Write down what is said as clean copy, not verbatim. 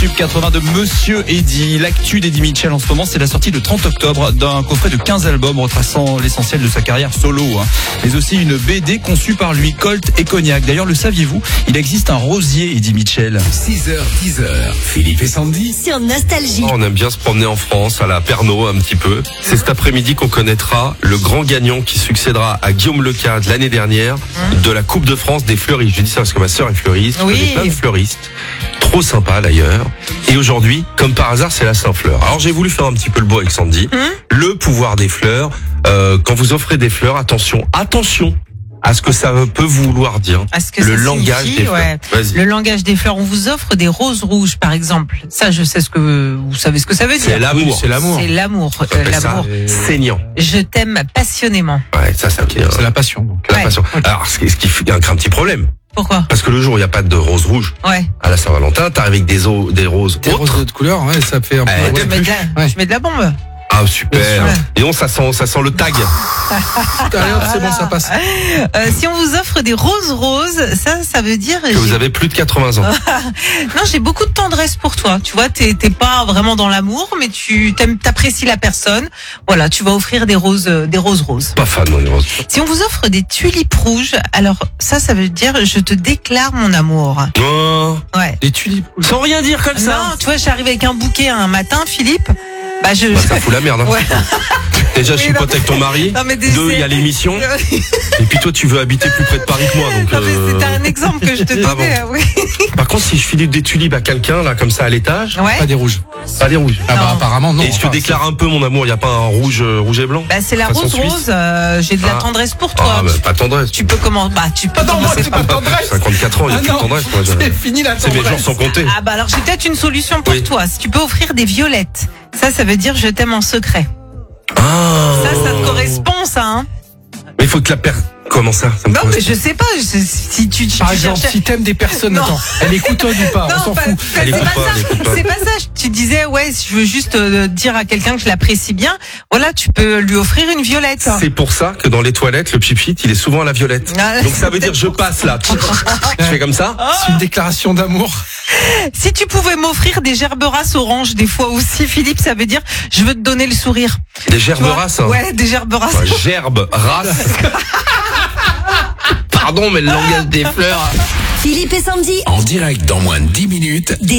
Tube 80 de Monsieur Eddy. L'actu d'Eddie Mitchell en ce moment, c'est la sortie le 30 octobre d'un coffret de 15 albums retraçant l'essentiel de sa carrière solo, mais aussi une BD conçue par lui, Colt et Cognac. D'ailleurs, le saviez-vous, il existe un rosier Eddie Mitchell. 6h, 10h, Philippe et Sandy sur Nostalgie. On aime bien se promener en France, à la Pernod un petit peu. C'est cet après-midi qu'on connaîtra le grand gagnant qui succédera à Guillaume Lecade l'année dernière de la Coupe de France des fleuristes. Je dis ça parce que ma sœur est fleuriste, je connais plein de fleuristes. Trop sympa d'ailleurs. Et aujourd'hui, comme par hasard, c'est la Saint-Fleur. Alors j'ai voulu faire un petit peu le beau avec Sandy. Le pouvoir des fleurs. Quand vous offrez des fleurs, attention à ce que ça peut vouloir dire. Le langage des fleurs. Ouais. Le langage des fleurs. On vous offre des roses rouges, par exemple. Ça, je sais vous savez ce que ça veut dire. C'est l'amour. C'est l'amour. C'est l'amour. L'amour. Saignant. Je t'aime passionnément. Ouais, ça vient. C'est la passion. Donc. La passion. Alors, ce qui fait un petit problème. Pourquoi? Parce que le jour où il n'y a pas de rose rouge, à la Saint-Valentin, t'arrives avec des roses autres. de couleur, ouais, ça fait un peu. Je mets de la bombe. Ah, super. Et on, ça sent le tag. C'est bon, ça passe. Si on vous offre des roses, ça veut dire Que vous avez plus de 80 ans. Non, j'ai beaucoup de tendresse pour toi. Tu vois, t'es pas vraiment dans l'amour, mais t'apprécies la personne. Voilà, tu vas offrir des roses roses. Pas fan, non, les roses. Si on vous offre des tulipes rouges, alors ça veut dire je te déclare mon amour. Oh. Ouais. Les tulipes. Sans rien dire comme ça. Non, tu vois, j'arrive avec un bouquet un matin, Philippe. Ça fout la merde. Hein. Ouais. Déjà, je suis pote avec ton mari. Non, mais Deux, il y a l'émission. Et puis toi, tu veux habiter plus près de Paris que moi. Donc, non, mais c'était un exemple que je te donnais. Bon. Oui. Par contre, si je file des tulipes à quelqu'un, là, comme ça, à l'étage. Ouais. Pas des rouges. Pas des rouges. Ah bah apparemment non. Et je te déclare un peu mon amour. Il n'y a pas un rouge et blanc. Bah, c'est la Façon rose suisse. J'ai de la tendresse pour toi. Ah, bah, pas tendresse. Tu peux commencer. Tu peux commencer c'est par. pas tendresse. 54 ans, il n'y a plus de tendresse. Moi, C'est fini la c'est tendresse. mes jours sont comptés. Ah bah alors j'ai peut-être une solution pour toi. Si tu peux offrir des violettes, ça veut dire je t'aime en secret. Ça te correspond, ça, hein? Mais il faut que la paire. Comment ça, me Non, mais correspond. je sais pas. Si tu Par exemple, cherches- si t'aimes des personnes, Non. attends, elle écoute ou pas, on s'en fout. Elle c'est écoute pas pas, elle écoute ça. pas. C'est pas ça. Tu disais, si je veux juste dire à quelqu'un que je l'apprécie bien, voilà, tu peux lui offrir une violette. C'est pour ça que dans les toilettes, le pipit, il est souvent à la violette. Ah, Donc ça veut dire je passe là. Je fais comme ça. C'est une déclaration d'amour. Si tu pouvais m'offrir des gerberasses oranges des fois aussi, Philippe, ça veut dire je veux te donner le sourire. Des gerbes races. Hein. Ouais, des gerberasses. Ouais, gerbe, race. Pardon, mais le langage des fleurs. Philippe et Sandy. en direct dans moins de 10 minutes.